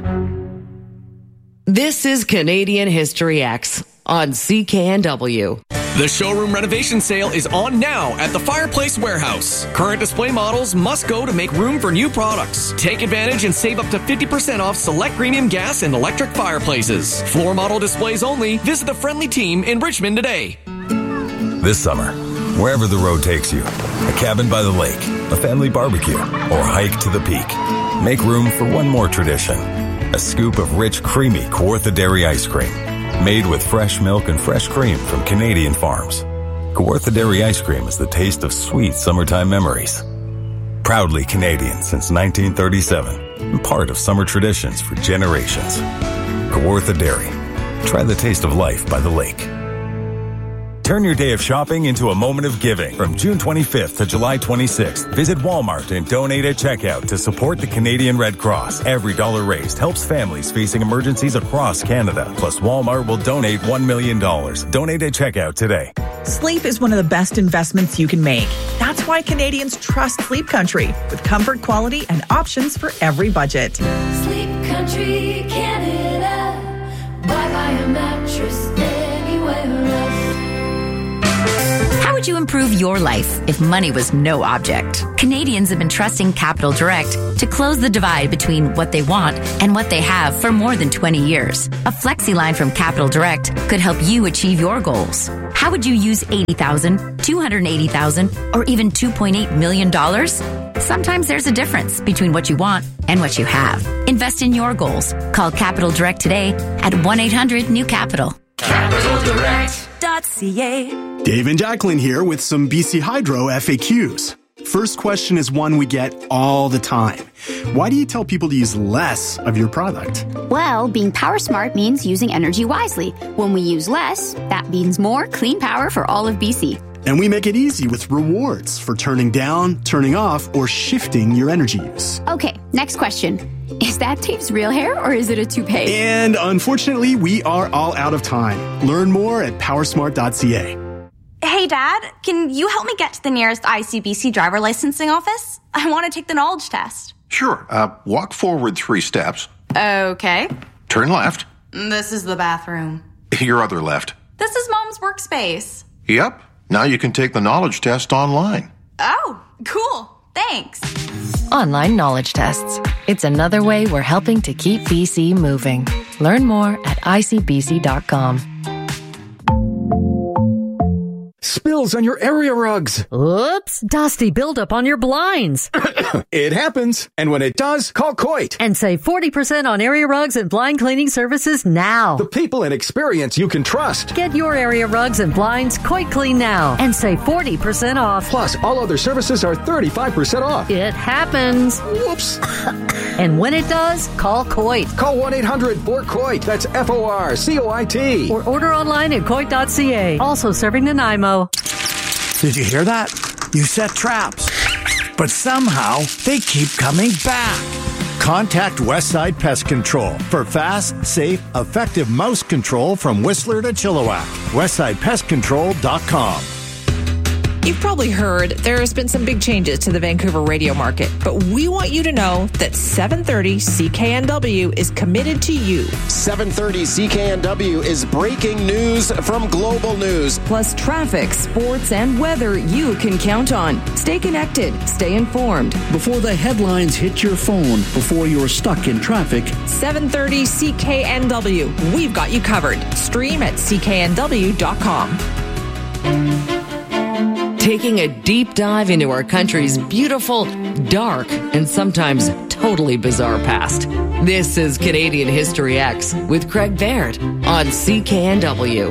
This is Canadian History X on CKNW. The showroom renovation sale is on now at the Fireplace Warehouse. Current display models must go to make room for new products. Take advantage and save up to 50% off select premium gas and electric fireplaces. Floor model displays only. Visit the friendly team in Richmond today. This summer, wherever the road takes you, a cabin by the lake, a family barbecue, or hike to the peak, make room for one more tradition. A scoop of rich, creamy Kawartha Dairy ice cream. Made with fresh milk and fresh cream from Canadian farms. Kawartha Dairy Ice Cream is the taste of sweet summertime memories. Proudly Canadian since 1937 and part of summer traditions for generations. Kawartha Dairy. Try the taste of life by the lake. Turn your day of shopping into a moment of giving. From June 25th to July 26th, visit Walmart and donate at checkout to support the Canadian Red Cross. Every dollar raised helps families facing emergencies across Canada. Plus, Walmart will donate $1 million. Donate at checkout today. Sleep is one of the best investments you can make. That's why Canadians trust Sleep Country, with comfort, quality, and options for every budget. Sleep Country, Canada. Why buy a mattress anywhere else? How would you improve your life if money was no object? Canadians have been trusting Capital Direct to close the divide between what they want and what they have for more than 20 years. A flexi line from Capital Direct could help you achieve your goals. How would you use $80,000, $280,000, or even $2.8 million? Sometimes there's a difference between what you want and what you have. Invest in your goals. Call Capital Direct today at 1-800-NEW-CAPITAL. CapitalDirect.ca. Dave and Jacqueline here with some BC Hydro FAQs. First question is one we get all the time. Why do you tell people to use less of your product? Well, being power smart means using energy wisely. When we use less, that means more clean power for all of BC. And we make it easy with rewards for turning down, turning off, or shifting your energy use. Okay, next question. Is that Dave's real hair or is it a toupee? And unfortunately, we are all out of time. Learn more at powersmart.ca. Hey, Dad, can you help me get to the nearest ICBC driver licensing office? I want to take the knowledge test. Sure. Walk forward 3 steps. Okay. Turn left. This is the bathroom. Your other left. This is Mom's workspace. Yep. Now you can take the knowledge test online. Oh, cool. Thanks. Online knowledge tests. It's another way we're helping to keep BC moving. Learn more at icbc.com. Spills on your area rugs. Oops, dusty buildup on your blinds. It happens. And when it does, call Coit. And save 40% on area rugs and blind cleaning services now. The people and experience you can trust. Get your area rugs and blinds Coit Clean now and save 40% off. Plus, all other services are 35% off. It happens. Whoops. And when it does, call Coit. Call 1-800-4COIT. That's FORCOIT. Or order online at Coit.ca. Also serving Nanaimo. Did you hear that? You set traps, but somehow they keep coming back. Contact Westside Pest Control for fast, safe, effective mouse control from Whistler to Chilliwack. WestsidePestControl.com. You've probably heard there has been some big changes to the Vancouver radio market, but we want you to know that 730 CKNW is committed to you. 730 CKNW is breaking news from Global News. Plus traffic, sports, and weather you can count on. Stay connected, stay informed. Before the headlines hit your phone, before you're stuck in traffic. 730 CKNW. We've got you covered. Stream at cknw.com. Taking a deep dive into our country's beautiful, dark, and sometimes totally bizarre past. This is Canadian History X with Craig Baird on CKNW.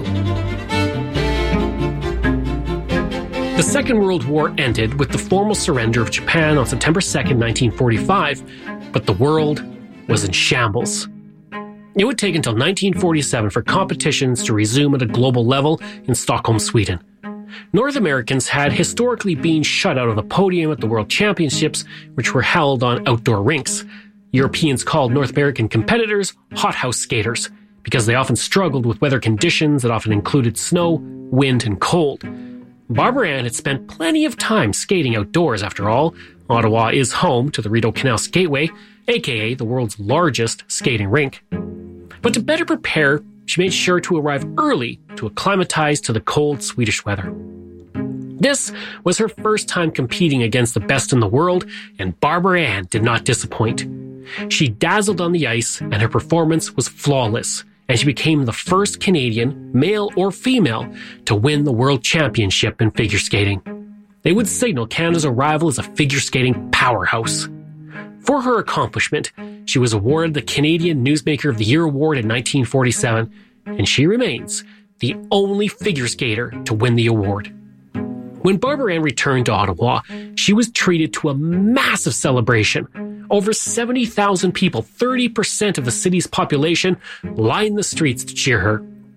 The Second World War ended with the formal surrender of Japan on September 2nd, 1945, but the world was in shambles. It would take until 1947 for competitions to resume at a global level in Stockholm, Sweden. North Americans had historically been shut out of the podium at the World Championships, which were held on outdoor rinks. Europeans called North American competitors hothouse skaters because they often struggled with weather conditions that often included snow, wind, and cold. Barbara Ann had spent plenty of time skating outdoors after all. Ottawa is home to the Rideau Canal Skateway, aka the world's largest skating rink. But to better prepare, she made sure to arrive early to acclimatize to the cold Swedish weather. This was her first time competing against the best in the world, and Barbara Ann did not disappoint. She dazzled on the ice, and her performance was flawless, and she became the first Canadian, male or female, to win the World Championship in figure skating. They would signal Canada's arrival as a figure skating powerhouse. For her accomplishment, she was awarded the Canadian Newsmaker of the Year Award in 1947, and she remains the only figure skater to win the award. When Barbara Ann returned to Ottawa, she was treated to a massive celebration. Over 70,000 people, 30% of the city's population, lined the streets to cheer her.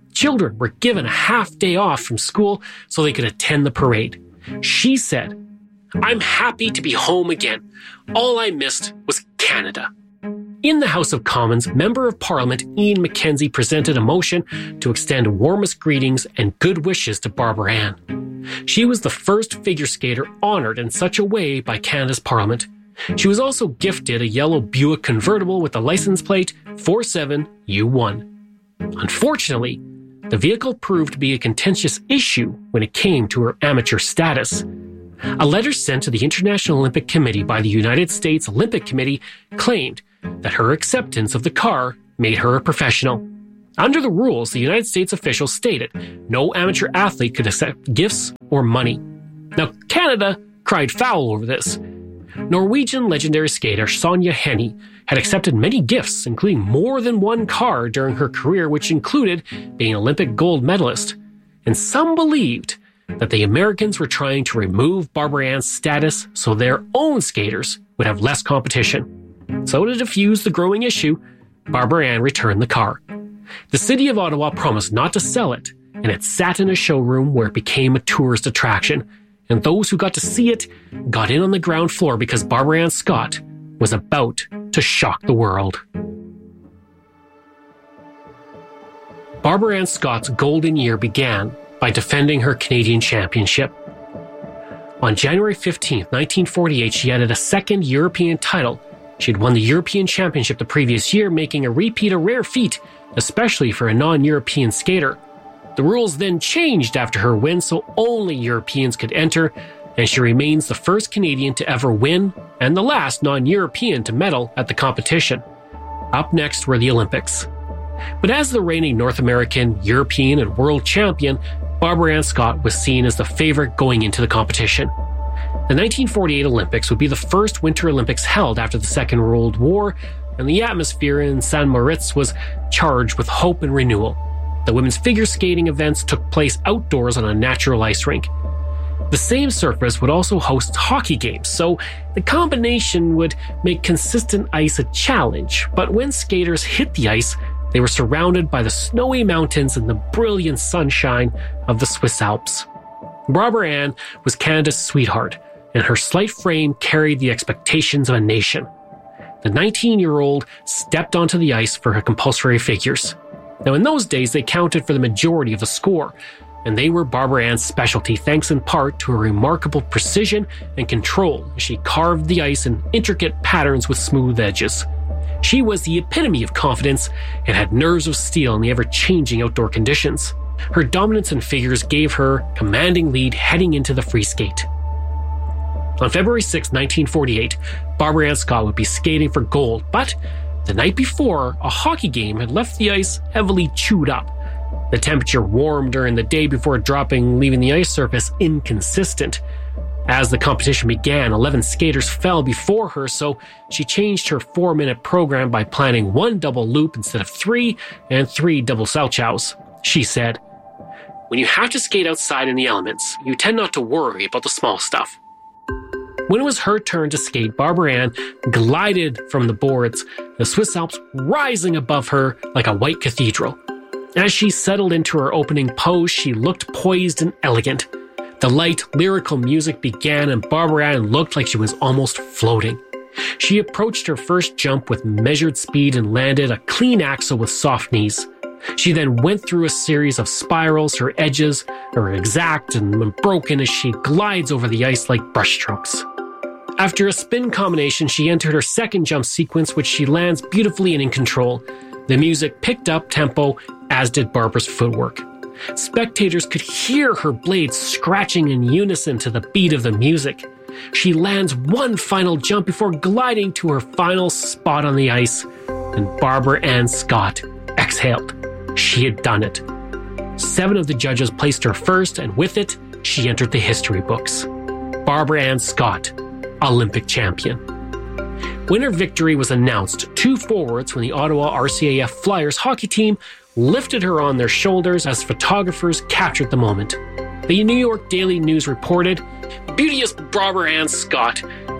Children were given a half day off from school so they could attend the parade. She said, "I'm happy to be home again. All I missed was Canada." In the House of Commons, Member of Parliament Ian Mackenzie presented a motion to extend warmest greetings and good wishes to Barbara Ann. She was the first figure skater honored in such a way by Canada's Parliament. She was also gifted a yellow Buick convertible with the license plate 47U1. Unfortunately, the vehicle proved to be a contentious issue when it came to her amateur status. A letter sent to the International Olympic Committee by the United States Olympic Committee claimed that her acceptance of the car made her a professional. Under the rules, the United States officials stated no amateur athlete could accept gifts or money. Now, Canada cried foul over this. Norwegian legendary skater Sonja Henie had accepted many gifts, including more than one car during her career, which included being an Olympic gold medalist. And some believed that the Americans were trying to remove Barbara Ann's status so their own skaters would have less competition. So to defuse the growing issue, Barbara Ann returned the car. The city of Ottawa promised not to sell it, and it sat in a showroom where it became a tourist attraction. And those who got to see it got in on the ground floor because Barbara Ann Scott was about to shock the world. Barbara Ann Scott's golden year began by defending her Canadian championship. On January 15, 1948, she added a second European title. She had won the European Championship the previous year, making a repeat a rare feat, especially for a non-European skater. The rules then changed after her win, so only Europeans could enter, and she remains the first Canadian to ever win and the last non-European to medal at the competition. Up next were the Olympics. But as the reigning North American, European, and world champion, Barbara Ann Scott was seen as the favorite going into the competition. The 1948 Olympics would be the first Winter Olympics held after the Second World War, and the atmosphere in St. Moritz was charged with hope and renewal. The women's figure skating events took place outdoors on a natural ice rink. The same surface would also host hockey games, so the combination would make consistent ice a challenge. But when skaters hit the ice, they were surrounded by the snowy mountains and the brilliant sunshine of the Swiss Alps. Barbara Ann was Canada's sweetheart, and her slight frame carried the expectations of a nation. The 19-year-old stepped onto the ice for her compulsory figures. Now, in those days, they counted for the majority of the score, and they were Barbara Ann's specialty, thanks in part to her remarkable precision and control as she carved the ice in intricate patterns with smooth edges. She was the epitome of confidence and had nerves of steel in the ever-changing outdoor conditions. Her dominance in figures gave her commanding lead heading into the free skate. On February 6, 1948, Barbara Ann Scott would be skating for gold, but the night before, a hockey game had left the ice heavily chewed up. The temperature warmed during the day before dropping, leaving the ice surface inconsistent. As the competition began, 11 skaters fell before her, so she changed her 4-minute program by planning 1 double loop instead of 3 and 3 double salchows. She said, "When you have to skate outside in the elements, you tend not to worry about the small stuff." When it was her turn to skate, Barbara Ann glided from the boards, the Swiss Alps rising above her like a white cathedral. As she settled into her opening pose, she looked poised and elegant. The light, lyrical music began, and Barbara Ann looked like she was almost floating. She approached her first jump with measured speed and landed a clean axel with soft knees. She then went through a series of spirals. Her edges are exact and broken as she glides over the ice like brushstrokes. After a spin combination, she entered her second jump sequence, which she lands beautifully and in control. The music picked up tempo, as did Barbara's footwork. Spectators could hear her blades scratching in unison to the beat of the music. She lands one final jump before gliding to her final spot on the ice, and Barbara Ann Scott exhaled. She had done it. 7 of the judges placed her first, and with it, she entered the history books. Barbara Ann Scott, Olympic champion. When her victory was announced, 2 forwards from the Ottawa RCAF Flyers hockey team lifted her on their shoulders as photographers captured the moment. The New York Daily News reported, "Beauteous Barbara Ann Scott,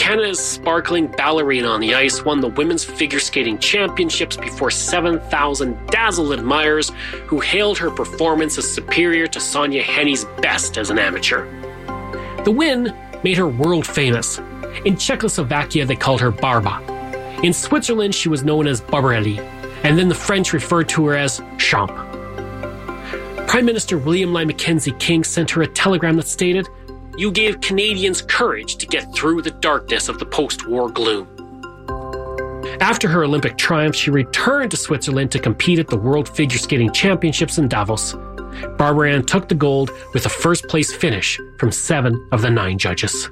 Canada's sparkling ballerina on the ice won the Women's Figure Skating Championships before 7,000 dazzled admirers who hailed her performance as superior to Sonia Henny's best as an amateur. The win made her world famous. In Czechoslovakia, they called her Barba. In Switzerland, she was known as Barbarelli, and then the French referred to her as Champ. Prime Minister William Lyon Mackenzie King sent her a telegram that stated, "You gave Canadians courage to get through the darkness of the post-war gloom." After her Olympic triumph, she returned to Switzerland to compete at the World Figure Skating Championships in Davos. Barbara Ann took the gold with a first-place finish from 7 of the 9 judges.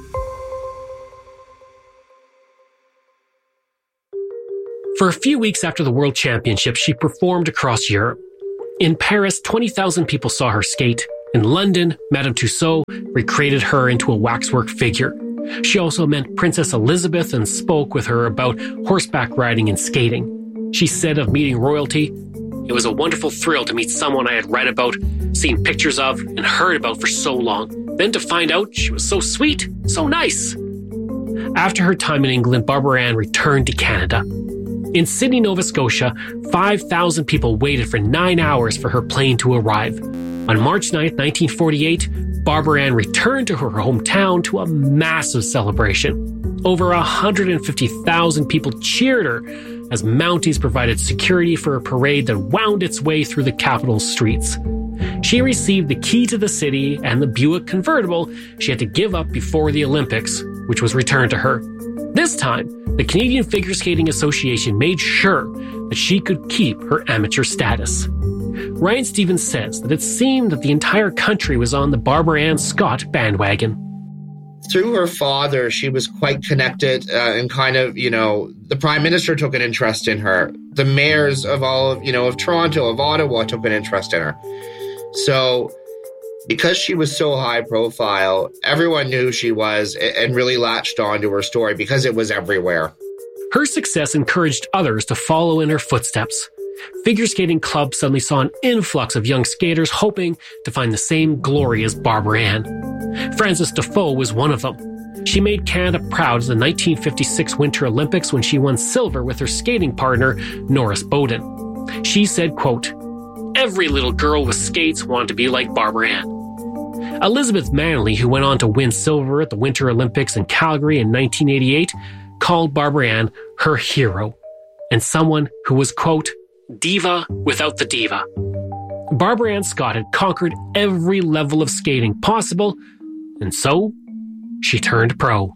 For a few weeks after the World Championships, she performed across Europe. In Paris, 20,000 people saw her skate. In London, Madame Tussauds recreated her into a waxwork figure. She also met Princess Elizabeth and spoke with her about horseback riding and skating. She said of meeting royalty, "It was a wonderful thrill to meet someone I had read about, seen pictures of, and heard about for so long. Then to find out she was so sweet, so nice." After her time in England, Barbara Ann returned to Canada. In Sydney, Nova Scotia, 5,000 people waited for 9 hours for her plane to arrive. On March 9, 1948, Barbara Ann returned to her hometown to a massive celebration. Over 150,000 people cheered her as Mounties provided security for a parade that wound its way through the capital's streets. She received the key to the city and the Buick convertible she had to give up before the Olympics, which was returned to her. This time, the Canadian Figure Skating Association made sure that she could keep her amateur status. Ryan Stevens says that it seemed that the entire country was on the Barbara Ann Scott bandwagon. Through her father, she was quite connected and kind of, the Prime Minister took an interest in her. The mayors of of Toronto, of Ottawa took an interest in her. So because she was so high profile, everyone knew who she was and really latched onto her story because it was everywhere. Her success encouraged others to follow in her footsteps. Figure skating clubs suddenly saw an influx of young skaters hoping to find the same glory as Barbara Ann. Frances Defoe was one of them. She made Canada proud at the 1956 Winter Olympics when she won silver with her skating partner, Norris Bowden. She said, quote, "Every little girl with skates wanted to be like Barbara Ann." Elizabeth Manley, who went on to win silver at the Winter Olympics in Calgary in 1988, called Barbara Ann her hero and someone who was, quote, "diva without the diva." Barbara Ann Scott had conquered every level of skating possible, and so she turned pro.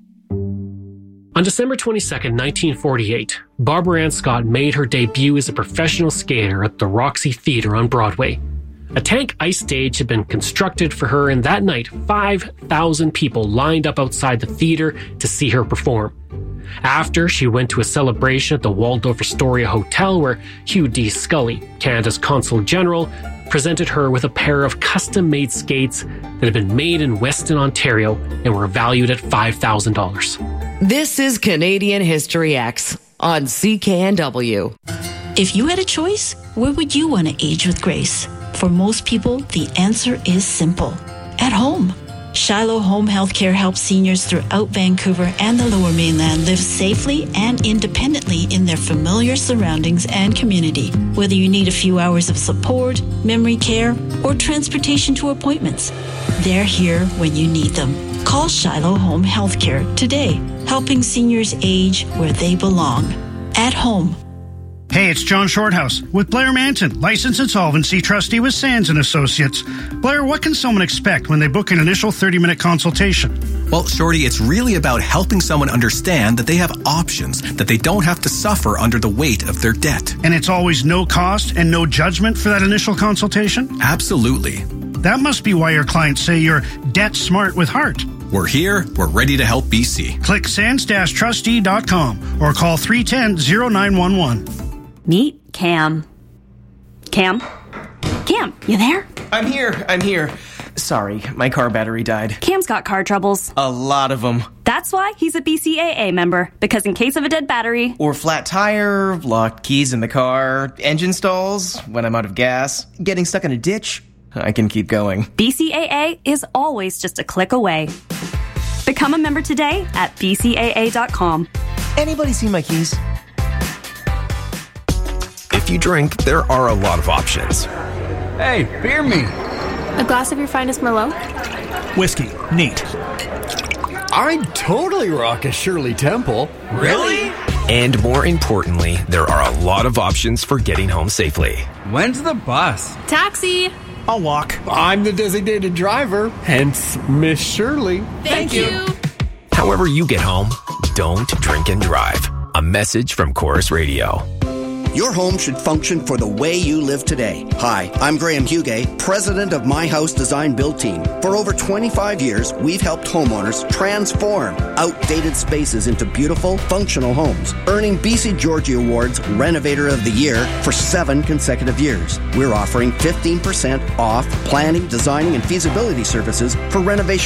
On December 22, 1948, Barbara Ann Scott made her debut as a professional skater at the Roxy Theatre on Broadway. A tank ice stage had been constructed for her, and that night, 5,000 people lined up outside the theatre to see her perform. After, she went to a celebration at the Waldorf Astoria Hotel where Hugh D. Scully, Canada's Consul General, presented her with a pair of custom-made skates that had been made in Weston, Ontario, and were valued at $5,000. This is Canadian History X on CKNW. If you had a choice, where would you want to age with grace? For most people, the answer is simple. At home. Shiloh Home Healthcare helps seniors throughout Vancouver and the Lower Mainland live safely and independently in their familiar surroundings and community. Whether you need a few hours of support, memory care, or transportation to appointments, they're here when you need them. Call Shiloh Home Healthcare today, helping seniors age where they belong. At home. Hey, it's John Shorthouse with Blair Manton, licensed insolvency trustee with Sands & Associates. Blair, what can someone expect when they book an initial 30-minute consultation? Well, Shorty, it's really about helping someone understand that they have options, that they don't have to suffer under the weight of their debt. And it's always no cost and no judgment for that initial consultation? Absolutely. That must be why your clients say you're debt smart with heart. We're here. We're ready to help BC. Click sands-trustee.com or call 310-0911. Meet Cam. Cam? Cam, you there? I'm here. Sorry, my car battery died. Cam's got car troubles. A lot of them. That's why he's a BCAA member, because in case of a dead battery... Or flat tire, locked keys in the car, engine stalls, when I'm out of gas, getting stuck in a ditch, I can keep going. BCAA is always just a click away. Become a member today at bcaa.com. Anybody see my keys? If you drink, there are a lot of options. Hey, beer me. A glass of your finest Merlot? Whiskey. Neat. I'd totally rock a Shirley Temple. Really? And more importantly, there are a lot of options for getting home safely. When's the bus? Taxi. I'll walk. I'm the designated driver, hence Miss Shirley. Thank you. However you get home, don't drink and drive. A message from Chorus Radio. Your home should function for the way you live today. Hi, I'm Graham Hugay, president of My House Design Build Team. For over 25 years, we've helped homeowners transform outdated spaces into beautiful, functional homes, earning BC Georgie Awards Renovator of the Year for 7 consecutive years. We're offering 15% off planning, designing, and feasibility services for renovation